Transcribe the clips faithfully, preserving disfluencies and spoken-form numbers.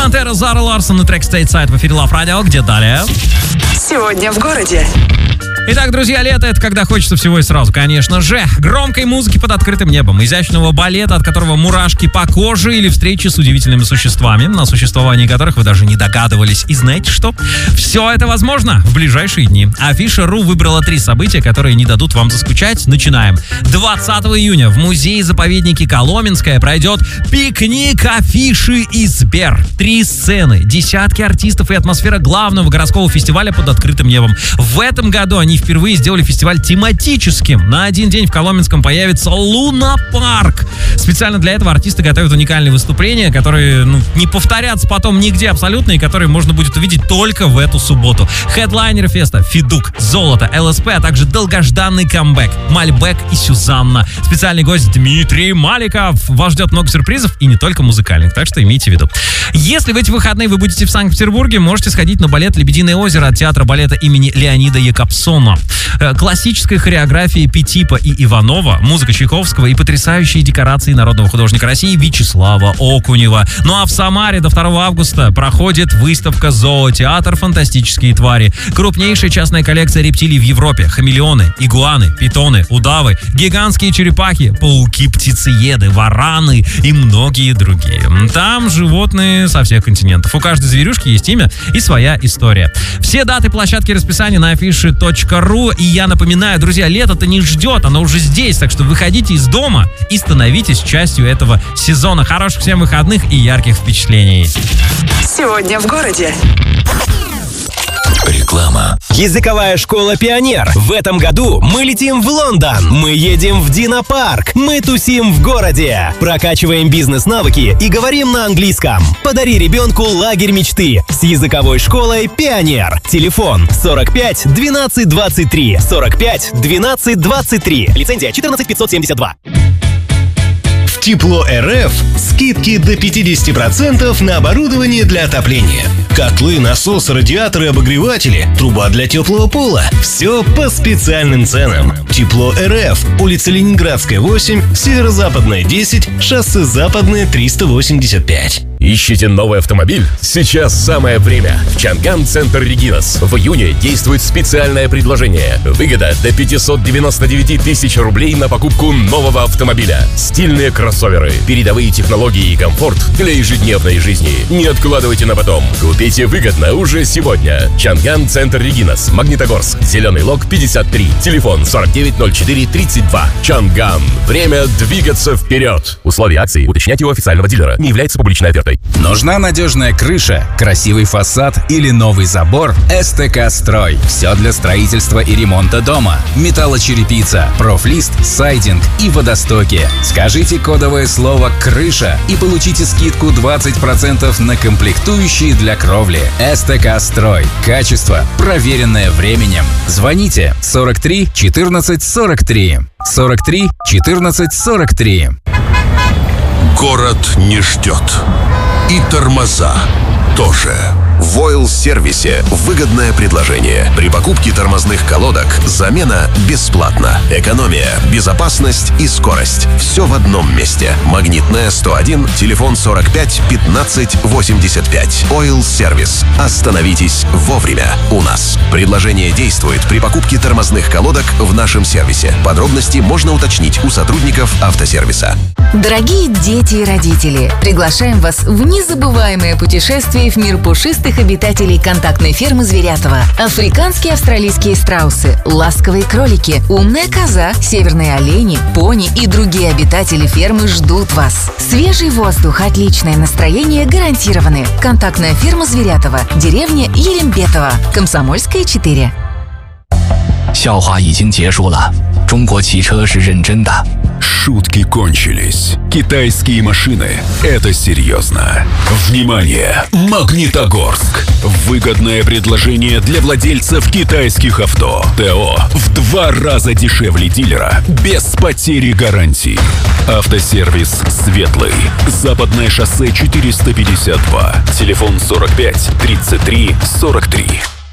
Пантера, Зара Ларсон и трек Stateside в эфире Love Radio, где далее. Сегодня в городе. Итак, друзья, лето — это когда хочется всего и сразу, конечно же. Громкой музыки под открытым небом, изящного балета, от которого мурашки по коже, или встречи с удивительными существами, на существовании которых вы даже не догадывались. И знаете что? Все это возможно в ближайшие дни. Афиша точка ру выбрала три события, которые не дадут вам заскучать. Начинаем. двадцатого июня в музее-заповеднике Коломенское пройдет пикник афиши и Сбер. Три сцены, десятки артистов и атмосфера главного городского фестиваля под открытым небом. В этом году они впервые сделали фестиваль тематическим. На один день в Коломенском появится Луна-парк. Специально для этого артисты готовят уникальные выступления, которые ну, не повторятся потом нигде абсолютно, и которые можно будет увидеть только в эту субботу. Хедлайнеры феста: Федук, Золото, ЛСП, а также долгожданный камбэк Мальбек и Сюзанна. Специальный гость Дмитрий Маликов. Вас ждет много сюрпризов, и не только музыкальных, так что имейте в виду. Если в эти выходные вы будете в Санкт-Петербурге, можете сходить на балет «Лебединое озеро» от театра балета имени Леонида Якобсона. Классическая хореография Петипа и Иванова, музыка Чайковского и потрясающие декорации народного художника России Вячеслава Окунева. Ну а в Самаре до второго августа проходит выставка «Зоотеатр. Фантастические твари». Крупнейшая частная коллекция рептилий в Европе. Хамелеоны, игуаны, питоны, удавы, гигантские черепахи, пауки, птицееды, вараны и многие другие. Там животные со всех континентов. У каждой зверюшки есть имя и своя история. Все даты, площадки, расписания на афише точка ру. И я напоминаю, друзья, лето-то не ждет, оно уже здесь, так что выходите из дома и становитесь частью этого сезона. Хороших всем выходных и ярких впечатлений. Сегодня в городе. Реклама. Языковая школа «Пионер». В этом году мы летим в Лондон. Мы едем в Динопарк. Мы тусим в городе. Прокачиваем бизнес-навыки и говорим на английском. Подари ребенку лагерь мечты с языковой школой «Пионер». Телефон сорок пять двенадцать двадцать три. сорок пять двенадцать двадцать три. Лицензия четырнадцать пятьсот семьдесят два. Тепло РФ скидки до пятьдесят процентов на оборудование для отопления. Котлы, насосы, радиаторы, обогреватели, труба для теплого пола. Все по специальным ценам. Тепло РФ. Улица Ленинградская, восемь, Северо-Западная, десять, шоссе Западное, триста восемьдесят пять. Ищете новый автомобиль? Сейчас самое время. В Чанган Центр Регинас в июне действует специальное предложение. Выгода до пятьсот девяносто девять тысяч рублей на покупку нового автомобиля. Стильные кроссоверы, передовые технологии и комфорт для ежедневной жизни. Не откладывайте на потом. Купите выгодно уже сегодня. Чанган Центр Регинас, Магнитогорск, Зеленый Лог пятьдесят три. Телефон сорок девять ноль четыре тридцать два. Чанган. Время двигаться вперед. Условия акции уточняйте у официального дилера. Не является публичной офертой. Нужна надежная крыша, красивый фасад или новый забор? СТК Строй. Все для строительства и ремонта дома. Металлочерепица, профлист, сайдинг и водостоки. Скажите кодовое слово «крыша» и получите скидку двадцать процентов на комплектующие для кровли. СТК Строй. Качество, проверенное временем. Звоните сорок три четырнадцать сорок три. сорок три четырнадцать сорок три. Город не ждет. И тормоза тоже. В Ойл-сервисе выгодное предложение. При покупке тормозных колодок замена бесплатна. Экономия, безопасность и скорость. Все в одном месте. Магнитная сто один, телефон сорок пять пятнадцать восемьдесят пять. Ойл-сервис. Остановитесь вовремя у нас. Предложение действует при покупке тормозных колодок в нашем сервисе. Подробности можно уточнить у сотрудников автосервиса. Дорогие дети и родители, приглашаем вас в незабываемое путешествие в мир пушистых обитателей контактной фермы Зверятова. Африканские австралийские страусы, ласковые кролики, умная коза, северные олени, пони и другие обитатели фермы ждут вас. Свежий воздух, отличное настроение гарантированы. Контактная ферма Зверятова, деревня Ерембетово, Комсомольская, четыре. 笑话已经结束了，中国汽车是认真的。 Шутки кончились. Китайские машины – это серьезно. Внимание! Магнитогорск. Выгодное предложение для владельцев китайских авто. ТО в два раза дешевле дилера, без потери гарантии. Автосервис «Светлый». Западное шоссе четыреста пятьдесят два. Телефон сорок пять тридцать три сорок три.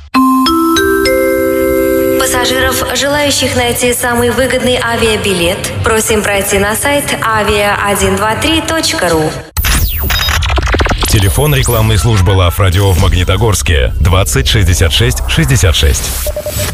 Пассажиров, желающих найти самый выгодный авиабилет, просим пройти на сайт авиа сто двадцать три точка ру. Телефон рекламной службы Love Radio в Магнитогорске двадцать шестьдесят шесть шестьдесят шесть.